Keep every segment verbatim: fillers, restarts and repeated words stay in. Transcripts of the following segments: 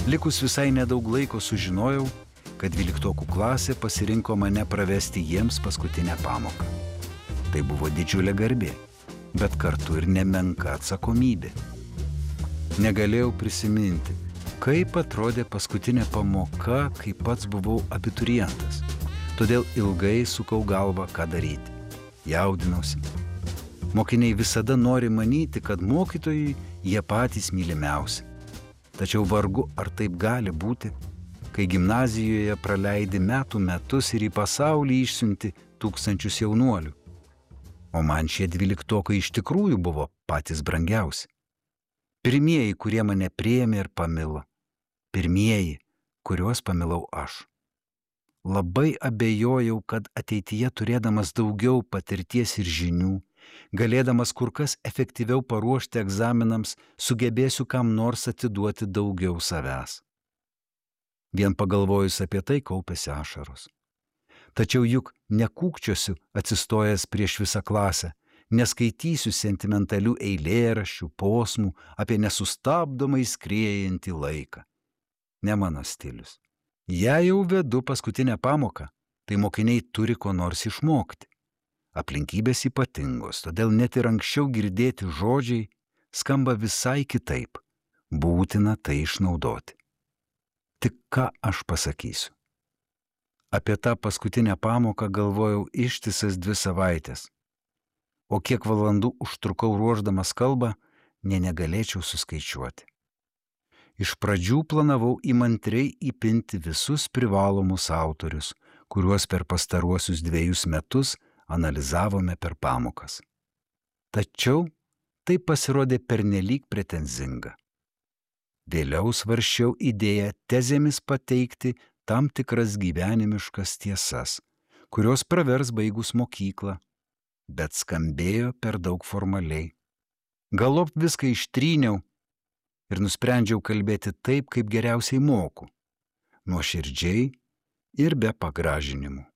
Likus visai nedaug laiko sužinojau, kad dvyliktokų klasė pasirinko mane pravesti jiems paskutinę pamoką. Tai buvo didžiulė garbė, bet kartu ir nemenka atsakomybė. Negalėjau prisiminti, kaip atrodė paskutinė pamoka, kai pats buvau abiturientas. Todėl ilgai sukau galvą, ką daryti. Jaudinausi. Mokiniai visada nori manyti, kad mokytojai jie patys mylimiausi. Tačiau vargu, ar taip gali būti, kai gimnazijoje praleidi metų metus ir į pasaulį išsiunti tūkstančius jaunuolių. O man šie dvyliktokai iš tikrųjų buvo patys brangiausi. Pirmieji, kurie mane priėmė ir pamilo. Pirmieji, kuriuos pamilau aš. Labai abejojau, kad ateityje turėdamas daugiau patirties ir žinių, galėdamas kur kas efektyviau paruošti egzaminams, sugebėsiu kam nors atiduoti daugiau savęs. Vien pagalvojus apie tai kaupėsi ašaros. Tačiau juk nekūkčiosiu atsistojęs prieš visą klasę, neskaitysiu sentimentalių eilėraščių, posmų apie nesustabdomai skriejantį laiką. Ne mano stilius. Jei jau vedu paskutinę pamoką, tai mokiniai turi ko nors išmokti. Aplinkybės ypatingos, todėl net ir anksčiau girdėti žodžiai skamba visai kitaip. Būtina tai išnaudoti. Tik ką aš pasakysiu? Apie tą paskutinę pamoką galvojau ištisas dvi savaitės. O kiek valandų užtrukau ruošdamas kalbą, nė negalėčiau suskaičiuoti. Iš pradžių planavau įmantriai įpinti visus privalomus autorius, kuriuos per pastaruosius dviejus metus analizavome per pamokas. Tačiau tai pasirodė pernelyg pretenzinga. Vėliau svarsčiau idėją tezėmis pateikti tam tikras gyvenimiškas tiesas, kurios pravers baigus mokyklą, bet skambėjo per daug formaliai. Galop viską ištryniau ir nusprendžiau kalbėti taip, kaip geriausiai moku, nuoširdžiai ir be pagražinimų.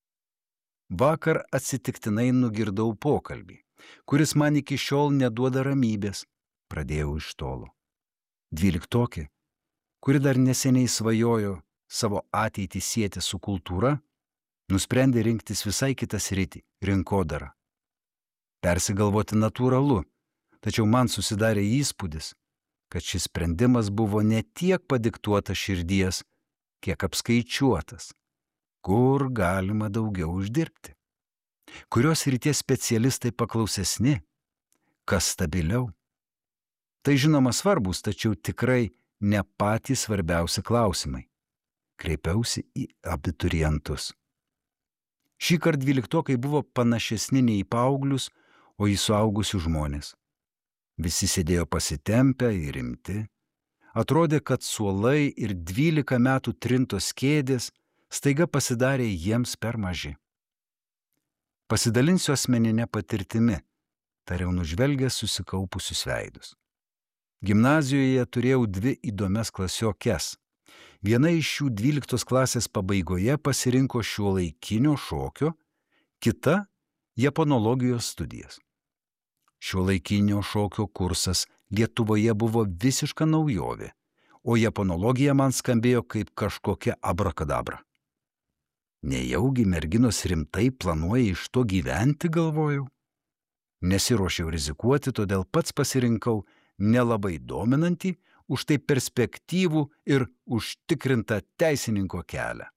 Vakar atsitiktinai nugirdau pokalbį, kuris man iki šiol neduoda ramybės, pradėjau iš tolo. Dvyliktokė, kuri dar neseniai svajojo savo ateitį sieti su kultūra, nusprendė rinktis visai kitą sritį – rinkodarą. Persigalvoti natūralu, tačiau man susidarė įspūdis, kad šis sprendimas buvo ne tiek padiktuotas širdies, kiek apskaičiuotas, kur galima daugiau uždirbti. Kurios srities specialistai paklausesni, kas stabiliau. Tai žinoma svarbus, tačiau tikrai ne patys svarbiausi klausimai. Kreipiausi į abiturientus. Šįkart dvyliktokai buvo panašesni ne į paauglius, o į suaugusius žmonės. Visi sėdėjo pasitempę ir rimti. Atrodė, kad suolai ir dvylika metų trintos kėdės staiga pasidarė jiems per maži. Pasidalinsiu asmeninę patirtimi, tariau nužvelgęs susikaupusius veidus. Gimnazijoje turėjau dvi įdomias klasiokes. Viena iš šių dvyliktos klasės pabaigoje pasirinko šiuolaikinio šokio, kita japonologijos studijas. Šiuolaikinio šokio kursas Lietuvoje buvo visiška naujovė, o japonologija man skambėjo kaip kažkokia abrakadabra. Nejaugi merginos rimtai planuoja iš to gyventi, galvojau. Nesiruošiau rizikuoti, todėl pats pasirinkau nelabai dominantį, už tai perspektyvų ir užtikrintą teisininko kelią.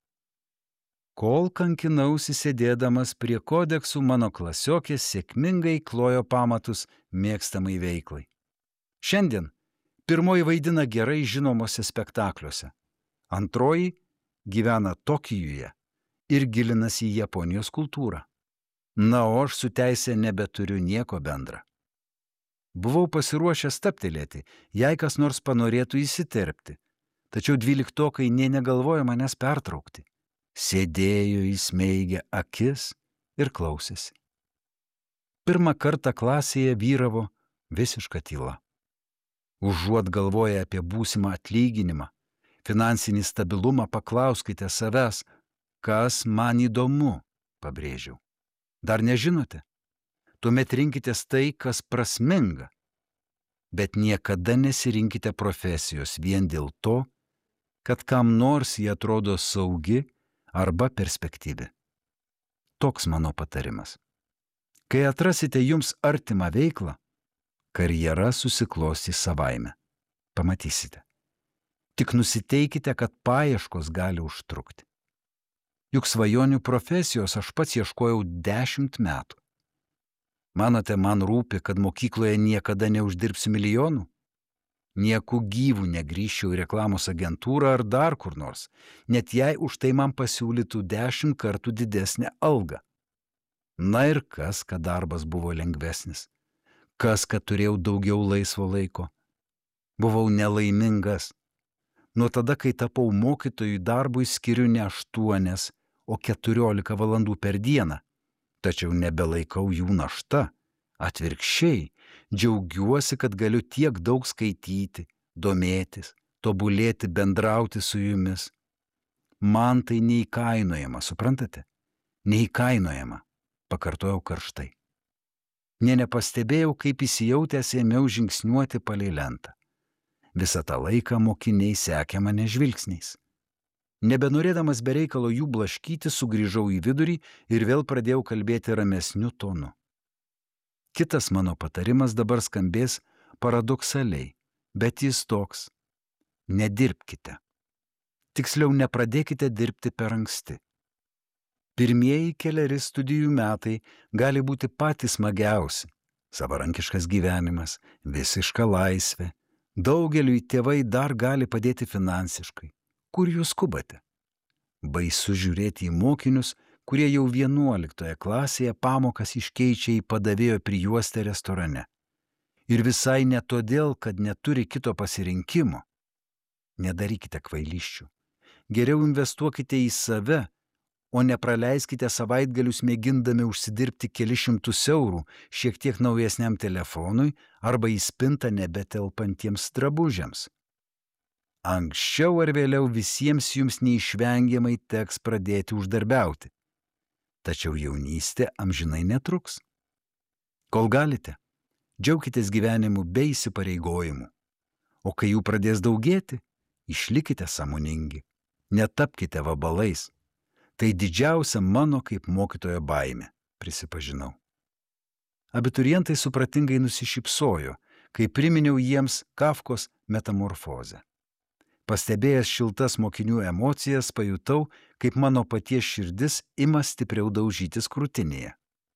Kol kankinausi sėdėdamas prie kodeksų, mano klasiokės sėkmingai klojo pamatus mėgstamai veiklai. Šiandien pirmoji vaidina gerai žinomose spektakliuose, antroji gyvena Tokijuje ir gilinasi į Japonijos kultūrą. Na, o aš su teise nebeturiu nieko bendra. Buvau pasiruošęs stabtelėti, jei kas nors panorėtų įsiterpti, tačiau dvyliktokai nė negalvojo manęs pertraukti. Sėdėjo įsmeigę akis ir klausėsi. Pirmą kartą klasėje vyravo visiška tyla. Užuot galvoję apie būsimą atlyginimą, finansinį stabilumą, paklauskite savęs, kas man įdomu, pabrėžiau. Dar nežinote? Tuomet rinkitės tai, kas prasminga. Bet niekada nesirinkite profesijos vien dėl to, kad kam nors jie atrodo saugi arba perspektyvi. Toks mano patarimas. Kai atrasite jums artimą veiklą, karjera susiklostys savaime. Pamatysite. Tik nusiteikite, kad paieškos gali užtrukti. Juk svajonių profesijos aš pats ieškojau dešimt metų. Manote, man rūpi, kad mokykloje niekada neuždirbsiu milijonų? Nieku gyvų negrįžčiau į reklamos agentūrą ar dar kur nors, net jei už tai man pasiūlytų dešimt kartų didesnę algą. Na ir kas, kad darbas buvo lengvesnis? Kas, kad turėjau daugiau laisvo laiko? Buvau nelaimingas. Nuo tada, kai tapau mokytojų, darbui skiriu ne aštuonias, o keturiolika valandų per dieną. Tačiau nebelaikau jų našta. Atvirkščiai, džiaugiuosi, kad galiu tiek daug skaityti, domėtis, tobulėti, bendrauti su jumis. Man tai neįkainojama, suprantate? Neįkainojama, pakartojau karštai. Nė nepastebėjau, kaip įsijautęs ėmiau žingsniuoti palei lentą. Visą tą laiką mokiniai sekė mane žvilgsniais. Nebenorėdamas bereikalo jų blaškyti, sugrįžau į vidurį ir vėl pradėjau kalbėti ramesniu tonu. Kitas mano patarimas dabar skambės paradoksaliai, bet jis toks. Nedirbkite. Tiksliau, nepradėkite dirbti per anksti. Pirmieji keleri studijų metai gali būti patys smagiausi. Savarankiškas gyvenimas, visiška laisvė. Daugeliui tėvai dar gali padėti finansiškai. Kur jūs skubate? Baisu žiūrėti į mokinius, kurie jau vienuoliktoje klasėje pamokas iškeičia į padavėjo prijuostę restorane. Ir visai ne todėl, kad neturi kito pasirinkimo. Nedarykite kvailysčių. Geriau investuokite į save, o nepraleiskite savaitgalius mėgindami užsidirbti kelis šimtus eurų šiek tiek naujesniam telefonui arba į spintą nebetelpantiems drabužiams. Anksčiau ar vėliau visiems jums neišvengiamai teks pradėti uždarbiauti. Tačiau jaunystė amžinai netruks. Kol galite, džiaukitės gyvenimu be įsipareigojimų. O kai jų pradės daugėti, išlikite sąmoningi. Netapkite vabalais. Tai didžiausia mano kaip mokytojo baimė, prisipažinau. Abiturientai supratingai nusišypsojo, kai priminiau jiems Kafkos metamorfozę. Pastebėjęs šiltas mokinių emocijas, pajutau, kaip mano paties širdis ima stipriau daužytis krūtinėje.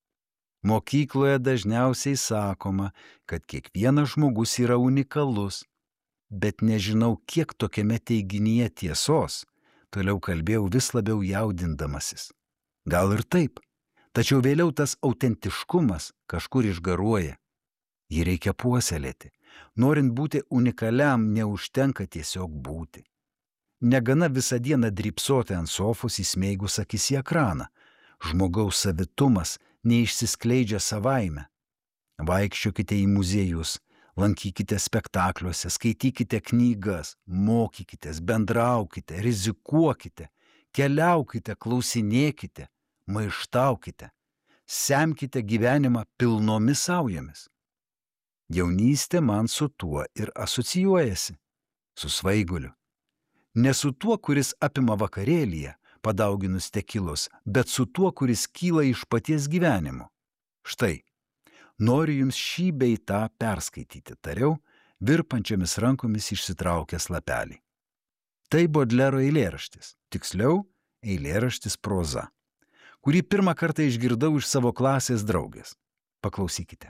Mokykloje dažniausiai sakoma, kad kiekvienas žmogus yra unikalus, bet nežinau, kiek tokiame teiginyje tiesos, toliau kalbėjau vis labiau jaudindamasis. Gal ir taip, tačiau vėliau tas autentiškumas kažkur išgaruoja. Jį reikia puoselėti. Norint būti unikaliam, neužtenka tiesiog būti. Negana visą dieną drybsoti ant sofos įsmeigus akis į ekraną. Žmogaus savitumas neišsiskleidžia savaime. Vaikščiokite į muziejus, lankykite spektakliuose, skaitykite knygas, mokykitės, bendraukite, rizikuokite, keliaukite, klausinėkite, maištaukite, semkite gyvenimą pilnomis saujomis. Jaunystė man su tuo ir asocijuojasi, su svaiguliu. Ne su tuo, kuris apima vakarėlyje, padauginus tekilos, bet su tuo, kuris kyla iš paties gyvenimo. Štai, noriu jums šį bei tą perskaityti, tariau, virpančiomis rankomis išsitraukęs lapelį. Tai Bodlero eilėraštis, tiksliau, eilėraštis proza, kurį pirmą kartą išgirdau iš savo klasės draugės. Paklausykite.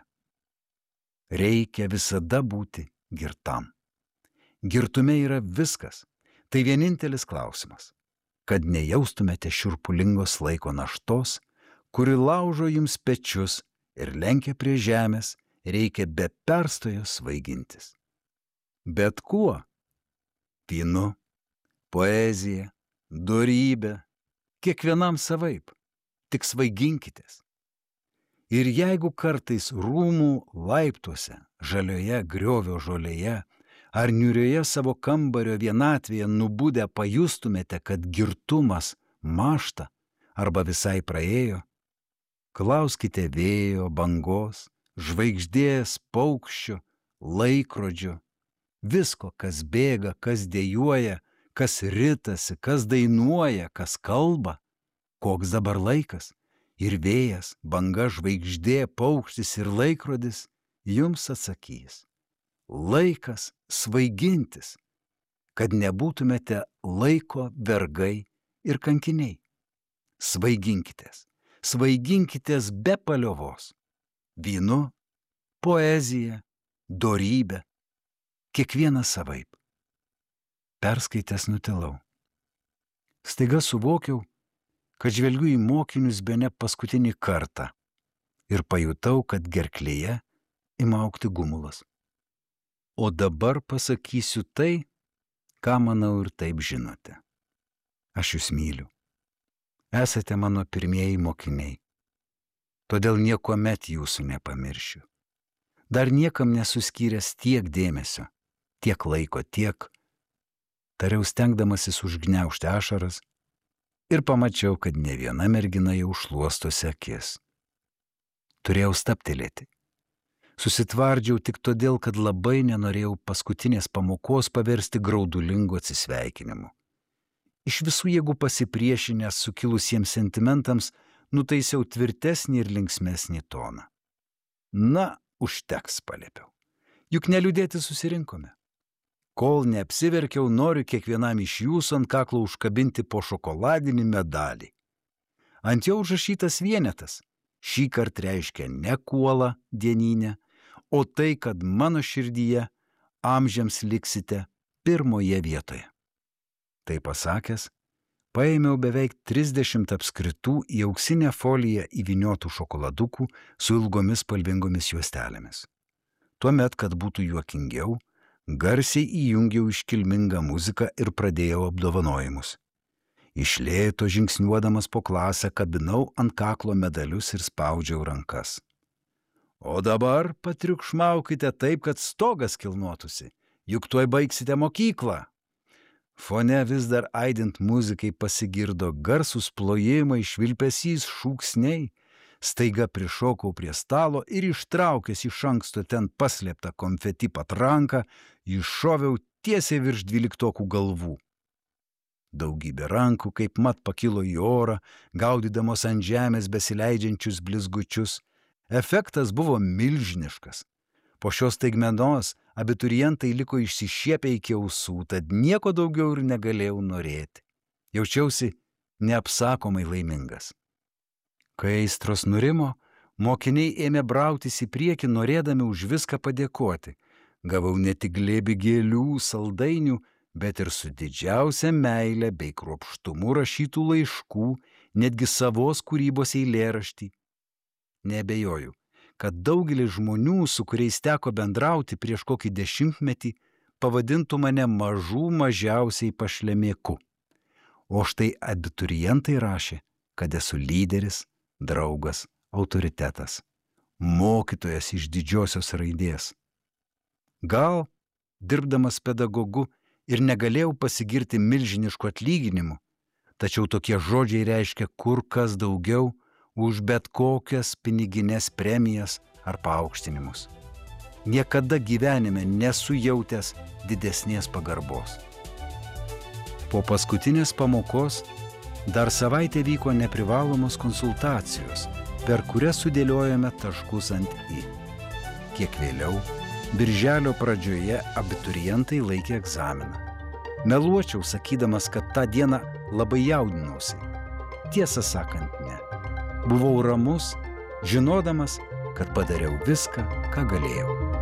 Reikia visada būti girtam. Girtume yra viskas. Tai vienintelis klausimas, kad nejaustumėte šiurpulingos laiko naštos, kuri laužo jums pečius ir lenkia prie žemės, reikia be perstojo svaigintis. Bet kuo? Vynu, poezija, dorybė, kiekvienam savaip. Tik svaiginkitės. Ir jeigu kartais rūmų laiptuose, žalioje griovio žolėje ar niūrioje savo kambario vienatvėje nubudę pajustumėte, kad girtumas mąžta arba visai praėjo, klauskite vėjo, bangos, žvaigždės, paukščio, laikrodžio, visko, kas bėga, kas dejuoja, kas ritasi, kas dainuoja, kas kalba, koks dabar laikas, ir vėjas, banga, žvaigždė, paukštis ir laikrodis jums atsakys. Laikas svaigintis, kad nebūtumėte laiko vergai ir kankiniai. Svaiginkitės, svaiginkitės be paliovos. Vynu, poezija, dorybė, kiekvienas savaip. Perskaitęs nutilau. Staiga suvokiau, kad žvelgiu į mokinius bene paskutinį kartą ir pajutau, kad gerklėje ima augti gumulas. O dabar pasakysiu tai, ką manau ir taip žinote. Aš jūs myliu. Esate mano pirmieji mokiniai. Todėl niekuomet jūsų nepamiršiu. Dar niekam nesuskyręs tiek dėmesio, tiek laiko, tiek. Tariau stengdamasis užgniaužti ašaras ir pamačiau, kad ne viena mergina jau šluostosi akis. Turėjau stabtelėti. Susitvardžiau tik todėl, kad labai nenorėjau paskutinės pamokos paversti graudulingu atsisveikinimu. Iš visų jėgų pasipriešinęs sukilusiems sentimentams, nutaisiau tvirtesnį ir linksmesnį toną. Na, užteks, paliepiau. Juk neliūdėti susirinkome. Kol neapsiverkiau, noriu kiekvienam iš jūsų ant kaklo užkabinti po šokoladinį medalį. Ant jo užrašytas vienetas. Šį kartą reiškia ne kuolą dieninę, o tai, kad mano širdyje amžiams liksite pirmoje vietoje. Tai pasakęs, paėmiau beveik trisdešimt apskritų į auksinę foliją įvyniotų šokoladukų su ilgomis spalvingomis juostelėmis. Tuomet, kad būtų juokingiau, garsiai įjungiau iškilmingą muziką ir pradėjau apdovanojimus. Iš lėto žingsniuodamas po klasę kabinau ant kaklo medalius ir spaudžiau rankas. O dabar patriukšmaukite taip, kad stogas kilnotųsi, juk tuoj baigsite mokyklą. Fone vis dar aidint muzikai pasigirdo garsūs plojimai, švilpesys, šūksniai. Staiga prišokau prie stalo ir ištraukęs iš anksto ten paslėptą konfeti patranką, iššoviau tiesiai virš dvyliktokų galvų. Daugybė rankų kaip mat pakilo į orą, gaudydamos ant žemės besileidžiančius blizgučius. Efektas buvo milžiniškas. Po šios staigmenos abiturientai liko išsišiepę iki ausų, tad nieko daugiau ir negalėjau norėti. Jaučiausi neapsakomai laimingas. Kai aistros nurimo, mokiniai ėmė brautis į priekį, norėdami už viską padėkoti. Gavau ne tik glėbį gėlių, saldainių, bet ir su didžiausia meile bei kruopštumu rašytų laiškų, netgi savos kūrybos eilėraštį. Neabejoju, kad daugelis žmonių, su kuriais teko bendrauti prieš kokį dešimtmetį, pavadintų mane mažų mažiausiai pašlemėku. O štai abiturientai rašė, kad esu lyderis, draugas, autoritetas, mokytojas iš didžiosios raidės. Gal, dirbdamas pedagogu, ir negalėjau pasigirti milžinišku atlyginimu, tačiau tokie žodžiai reiškia kur kas daugiau už bet kokias piniginės premijas ar paaukštinimus. Niekada gyvenime nesu jautęs didesnės pagarbos. Po paskutinės pamokos dar savaitę vyko neprivalomos konsultacijos, per kurias sudėliojome taškus ant i. Kiek vėliau, birželio pradžioje abiturientai laikė egzaminą. Meluočiau, sakydamas, kad tą dieną labai jaudinausi. Tiesą sakant, ne. Buvau ramus, žinodamas, kad padariau viską, ką galėjau.